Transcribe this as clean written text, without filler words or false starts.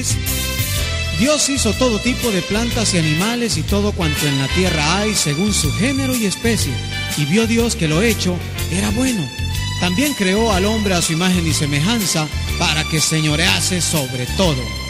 Génesis. Dios hizo todo tipo de plantas y animales y todo cuanto en la tierra hay según su género y especie. Y vio Dios que lo hecho era bueno. También creó al hombre a su imagen y semejanza para que señorease sobre todo.